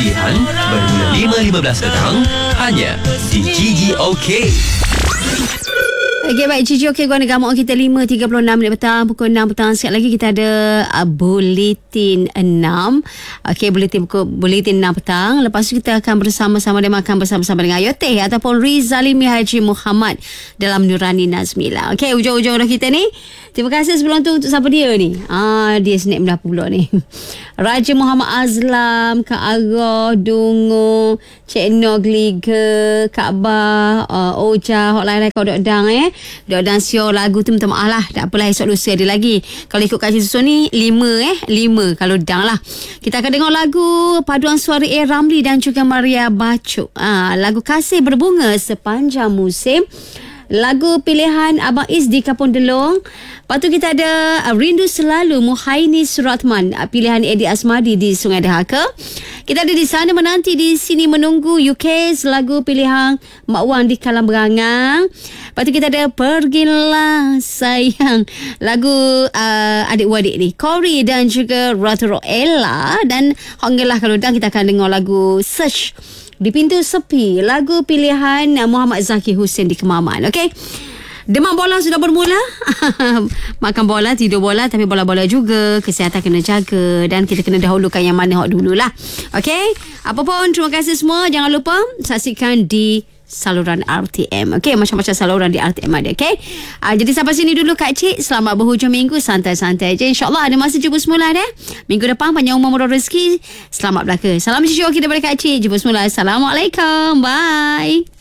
Pilihan bermula 5.15 petang hanya di GGOK. Okay, baik. Cici, okey, gua negara kita 5.36 minit petang, pukul 6 petang. Sekali lagi kita ada Buletin 6. Okey, Buletin 6 petang. Lepas tu kita akan bersama-sama dan makan bersama-sama dengan Ayoteh ataupun Rizalimi Haji Muhammad dalam Nurani Nazmila. Okey, ujung-ujung dah kita ni. Terima kasih sebelum tu untuk siapa dia ni. Dia snack berapa pula ni. Raja Muhammad Azlam, Kak Arah, Dungu, Cik Nog Liga, Kak Bah, Oja, hotline kau dok dang Dok dan sio lagu tu minta maaf lah. Tak apalah, esok lusa ada lagi. Kalau ikut kaji susun ni 5 kalau dang lah. Kita akan dengar lagu paduan suara A. Ramli dan juga Maria Bacuk. Lagu Kasih Berbunga Sepanjang Musim. Lagu pilihan Abang Is di Kampung Delong. Lepas tu kita ada Rindu Selalu Muhaini Suratman, pilihan Eddie Asmadi di Sungai Dahaka. Kita ada Di Sana Menanti, Di Sini Menunggu UK, lagu pilihan Mak Wang di Kalang Berangang. Lepas tu kita ada Pergilah Sayang, lagu adik-wadik ni, Corey dan juga Ratu Ella. Dan Honggelah kalau dah kita akan dengar lagu Search di Pintu Sepi, lagu pilihan Muhammad Zaki Hussein di Kemaman. Okey. Demam bola sudah bermula. Makan bola, tidur bola, tapi bola-bola juga. Kesihatan kena jaga dan kita kena dahulukan yang mana hak dululah. Okey. Apapun, terima kasih semua. Jangan lupa saksikan di saluran RTM. Okey, macam-macam saluran di RTM ada. Okey. Jadi sampai sini dulu Kak Cik. Selamat berhujung minggu, santai-santai je. InsyaAllah ada masa jumpa semula deh. Minggu depan panjang umur murah rezeki. Selamat belaka. Salam cucu kita daripada Kak Cik. Jumpa semula. Assalamualaikum. Bye.